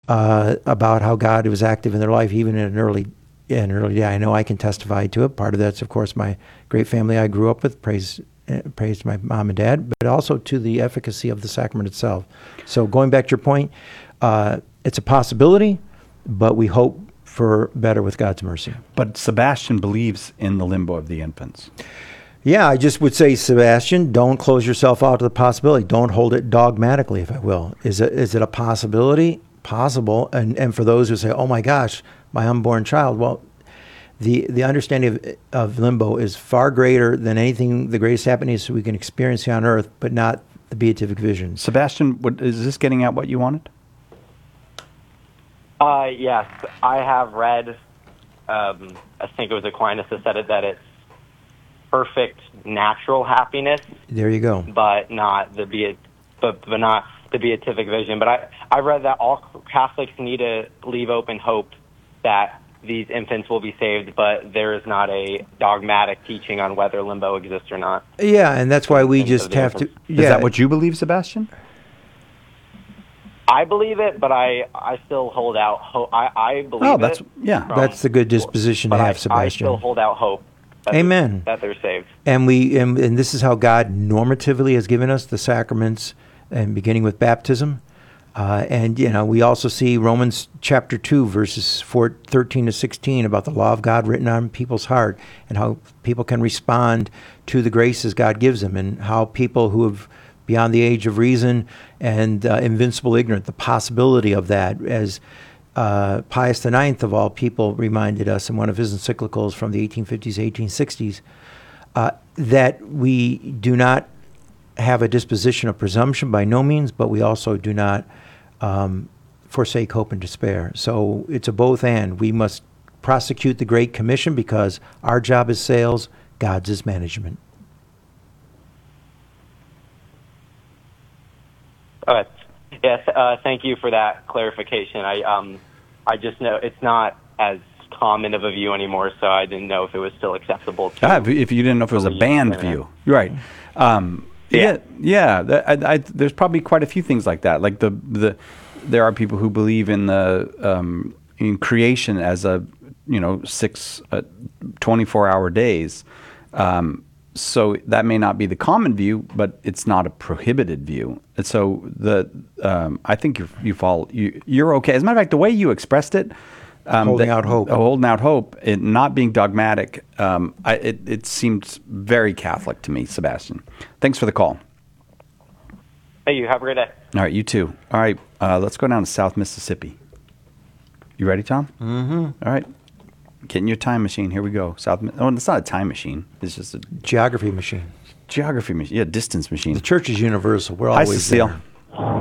about how God was active in their life, even in an early day. I know I can testify to it. Part of that's, of course, my great family I grew up with. Praise to my mom and dad, but also to the efficacy of the sacrament itself. So going back to your point, it's a possibility, but we hope for better with God's mercy. But Sebastian believes in the limbo of the infants. Yeah, I just would say, Sebastian, don't close yourself out to the possibility. Don't hold it dogmatically, if I will. Is it a possibility? Possible. And for those who say, oh my gosh, my unborn child, well, the understanding of limbo is far greater than anything, the greatest happiness we can experience here on earth, but not the beatific vision. Sebastian, is this getting at what you wanted? Yes, I have read, I think it was Aquinas that said it, that it's perfect natural happiness. There you go. But not the not the beatific vision. But I read that all Catholics need to leave open hope that these infants will be saved, but there is not a dogmatic teaching on whether limbo exists or not. Yeah, and that's why we just have to... Yeah. Is that what you believe, Sebastian? I believe it, but I still hold out hope. I believe it. Yeah. That's the good disposition to have, Sebastian. I still hold out hope. Amen. That they're saved. And and this is how God normatively has given us the sacraments, and beginning with baptism. And we also see Romans chapter 2, verses 13 to 16 about the law of God written on people's heart, and how people can respond to the graces God gives them, and how people who have beyond the age of reason and invincible ignorant, the possibility of that, as Pius IX of all people reminded us in one of his encyclicals from the 1850s, 1860s, that we do not have a disposition of presumption by no means, but we also do not forsake hope and despair. So it's a both and. We must prosecute the Great Commission because our job is sales, God's is management. Yes, thank you for that clarification. I just know it's not as common of a view anymore, so I didn't know if it was still acceptable. If you didn't know if it was a banned view. Right. There's probably quite a few things like that. Like there are people who believe in the in creation as a 6 24-hour days. So that may not be the common view, but it's not a prohibited view. And so I think you're okay. As a matter of fact, the way you expressed it, holding out hope, it not being dogmatic, it seemed very Catholic to me, Sebastian. Thanks for the call. Hey, you have a great day. All right, you too. All right, let's go down to South Mississippi. You ready, Tom? Mm-hmm. All right. Get in your time machine. Here we go. It's not a time machine. It's just a geography machine. Geography machine. Yeah, distance machine. The church is universal. We're Hi, always Cecile. there.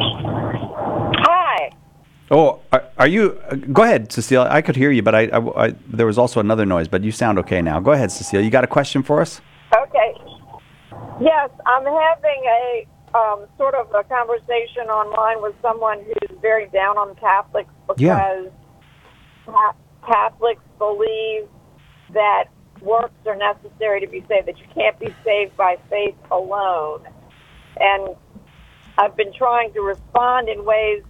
Hi. Oh, are you? Go ahead, Cecile. I could hear you, but I there was also another noise. But you sound okay now. Go ahead, Cecile. You got a question for us? Okay. Yes, I'm having a sort of a conversation online with someone who's very down on Catholics because Catholics believe that works are necessary to be saved, that you can't be saved by faith alone. And I've been trying to respond in ways,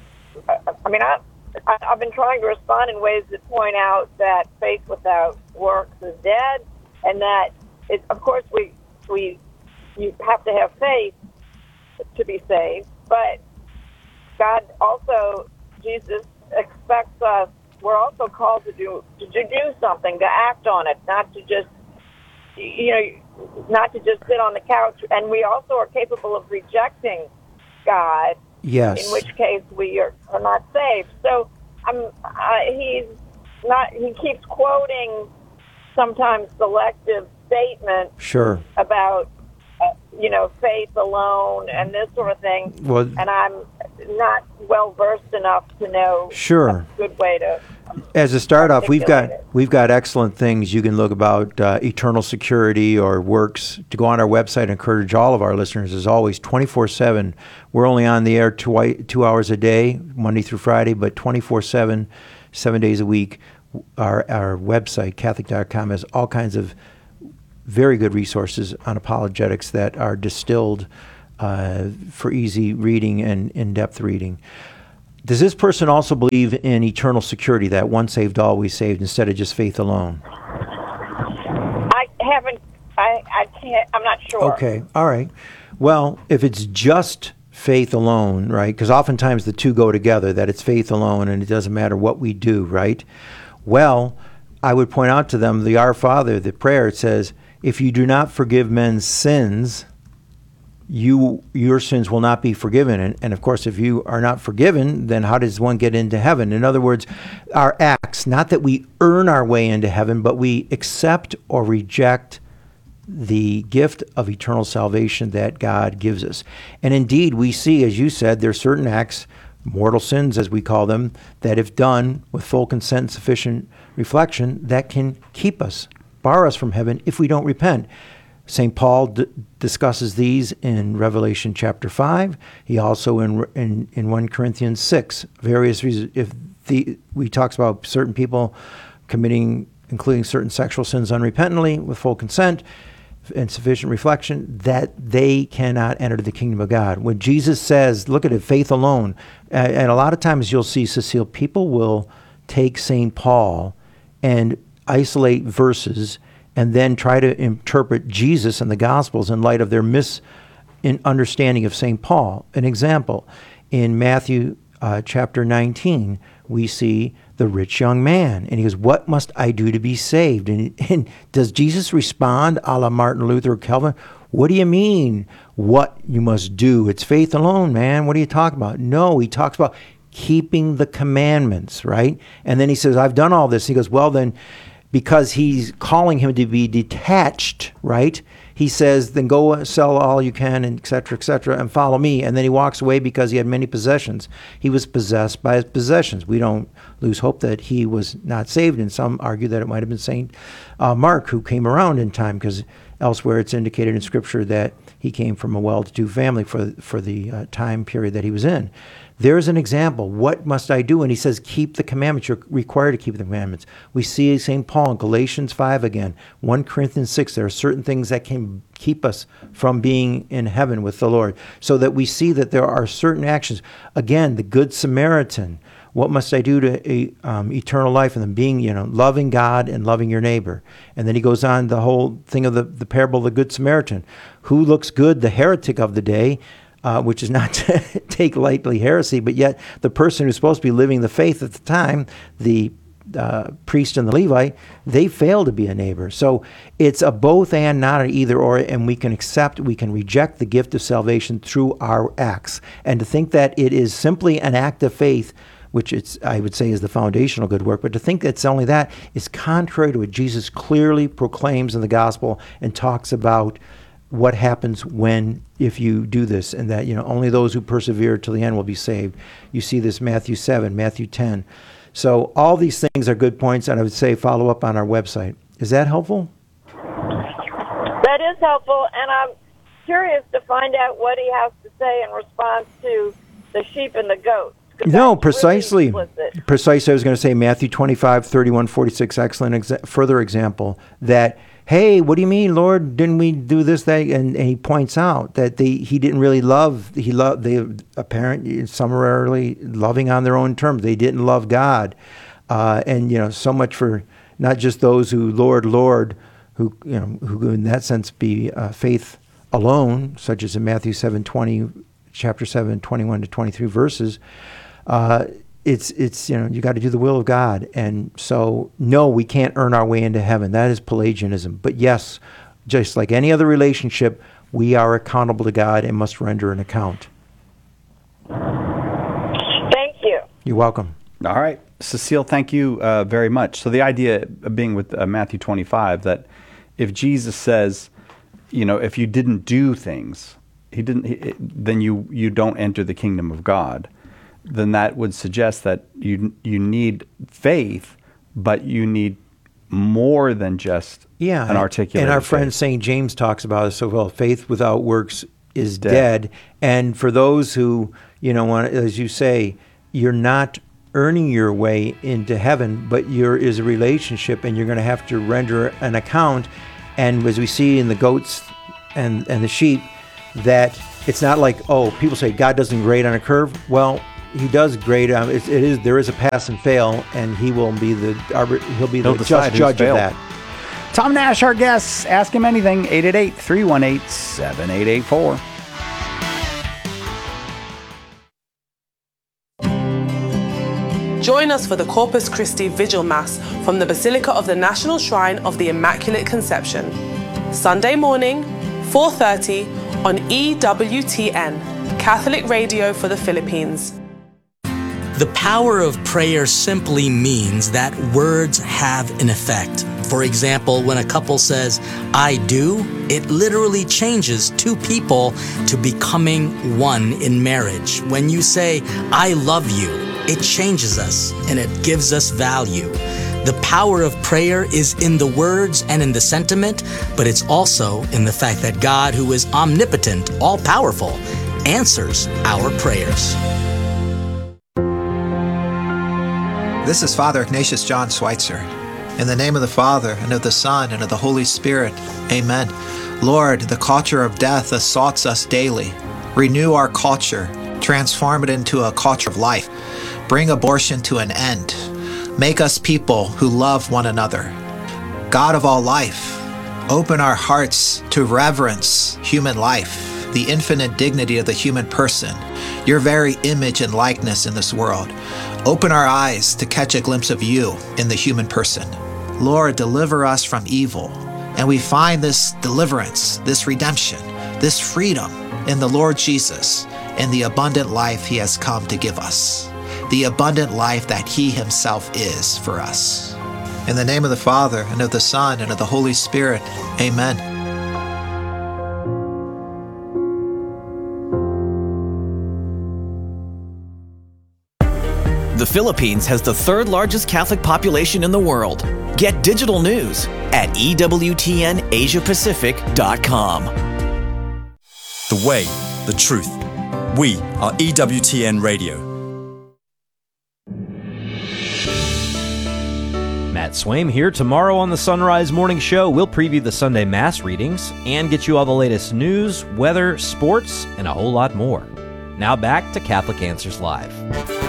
I've been trying to respond in ways that point out that faith without works is dead, and that, of course, you have to have faith to be saved, but God also, Jesus expects us, we're also called to do something, to act on it, not to just sit on the couch. And we also are capable of rejecting God. Yes. In which case we are not saved. So he keeps quoting sometimes selective statements. Sure. About faith alone and this sort of thing. Well, and I'm not well versed enough to know. Sure. A good way to. As a start off, we've got excellent things you can look about eternal security or works. To go on our website, I encourage all of our listeners, as always, 24/7. We're only on the air 2 hours a day, Monday through Friday, but 24/7, 7 days a week. Our website, Catholic.com, has all kinds of very good resources on apologetics that are distilled for easy reading and in-depth reading. does this person also believe in eternal security, that once saved, always saved, instead of just faith alone? I haven't. I can't. I'm not sure. Okay, all right. Well, if it's just faith alone, right? Because oftentimes the two go together, that it's faith alone and it doesn't matter what we do, right? Well, I would point out to them the Our Father, the prayer, it says, if you do not forgive men's sins, your sins will not be forgiven. And of course, if you are not forgiven, then how does one get into heaven? In other words, our acts, not that we earn our way into heaven, but we accept or reject the gift of eternal salvation that God gives us. And indeed, we see, as you said, there are certain acts, mortal sins as we call them, that if done with full consent and sufficient reflection, that can keep us, bar us from heaven if we don't repent. St. Paul discusses these in Revelation chapter 5. He also in 1 Corinthians 6, various reasons. We talks about certain people committing, including certain sexual sins unrepentantly with full consent and sufficient reflection, that they cannot enter the kingdom of God. When Jesus says, look at it, faith alone, and a lot of times you'll see, Cecile, people will take St. Paul and isolate verses and then try to interpret Jesus and the Gospels in light of their misunderstanding of St. Paul. An example, in Matthew chapter 19, we see the rich young man. And he goes, what must I do to be saved? And does Jesus respond a la Martin Luther or Calvin? What do you mean, what you must do? It's faith alone, man. What are you talking about? No, he talks about keeping the commandments, right? And then he says, I've done all this. He goes, well, then, because he's calling him to be detached, right? He says, then go sell all you can, and et cetera, and follow me. And then he walks away because he had many possessions. He was possessed by his possessions. We don't lose hope that he was not saved, and some argue that it might have been St. Mark who came around in time, because elsewhere it's indicated in Scripture that he came from a well-to-do family for the time period that he was in. There's an example. What must I do? And he says, keep the commandments. You're required to keep the commandments. We see St. Paul in Galatians 5 again, 1 Corinthians 6. There are certain things that can keep us from being in heaven with the Lord, so that we see that there are certain actions. Again, the Good Samaritan. What must I do to eternal life? And then being, loving God and loving your neighbor. And then he goes on the whole thing of the parable of the Good Samaritan. Who looks good? The heretic of the day, which is not to take lightly heresy, but yet the person who's supposed to be living the faith at the time, the priest and the Levite, they fail to be a neighbor. So it's a both and, not an either or, and we can reject the gift of salvation through our acts. And to think that it is simply an act of faith, which I would say is the foundational good work, but to think it's only that is contrary to what Jesus clearly proclaims in the gospel and talks about what happens if you do this, and that only those who persevere till the end will be saved. You see this Matthew 7, Matthew 10. So all these things are good points, and I would say follow up on our website. Is that helpful? That is helpful, and I'm curious to find out what he has to say in response to the sheep and the goats. No, precisely. Really precisely. I was going to say Matthew 25, 31, 46, excellent further example that, hey, what do you mean, Lord? Didn't we do this, that? And he points out that he didn't really they apparently summarily loving on their own terms. They didn't love God. And, so much for not just those who Lord, who in that sense be faith alone, such as in Matthew 7:20, chapter 7, 21 to 23 verses. It's you got to do the will of God. And so, no, we can't earn our way into heaven. That is Pelagianism. But yes, just like any other relationship, we are accountable to God and must render an account. Thank you. You're welcome. All right. Cecile, thank you very much. So the idea being with Matthew 25, that if Jesus says, if you didn't do things, then you don't enter the kingdom of God, then that would suggest that you need faith, but you need more than just an articulated and our faith. friend St. James talks about it so well. Faith without works is dead. And for those who, as you say, you're not earning your way into heaven, but is a relationship, and you're going to have to render an account. And as we see in the goats and the sheep, that it's not like, people say God doesn't grade on a curve. Well, he does great. There is a pass and fail, and he will be the He'll just decide who's judge of failed. that. Tom Nash, our guest. Ask him anything. 888-318-7884. Join us for the Corpus Christi Vigil Mass from the Basilica of the National Shrine of the Immaculate Conception. Sunday morning, 4:30 on EWTN, Catholic Radio for the Philippines. The power of prayer simply means that words have an effect. For example, when a couple says, "I do," it literally changes two people to becoming one in marriage. When you say, "I love you," it changes us and it gives us value. The power of prayer is in the words and in the sentiment, but it's also in the fact that God, who is omnipotent, all-powerful, answers our prayers. This is Father Ignatius John Schweitzer. In the name of the Father, and of the Son, and of the Holy Spirit, amen. Lord, the culture of death assaults us daily. Renew our culture. Transform it into a culture of life. Bring abortion to an end. Make us people who love one another. God of all life, open our hearts to reverence human life, the infinite dignity of the human person, your very image and likeness in this world. Open our eyes to catch a glimpse of you in the human person. Lord, deliver us from evil. And we find this deliverance, this redemption, this freedom in the Lord Jesus and the abundant life he has come to give us. The abundant life that he himself is for us. In the name of the Father, and of the Son, and of the Holy Spirit, amen. The Philippines has the third largest Catholic population in the world. Get digital news at EWTNAsiaPacific.com. The way, the truth. We are EWTN Radio. Matt Swaim here. Tomorrow on the Sunrise Morning Show, we'll preview the Sunday Mass readings and get you all the latest news, weather, sports, and a whole lot more. Now back to Catholic Answers Live.